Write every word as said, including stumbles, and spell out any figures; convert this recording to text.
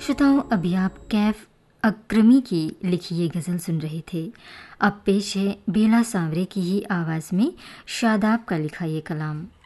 श्रोताओं, अभी आप कैफ अक्रमी की लिखी ये गज़ल सुन रहे थे। अब पेश है बेला सांवरे की ही आवाज़ में शादाब का लिखा ये कलाम।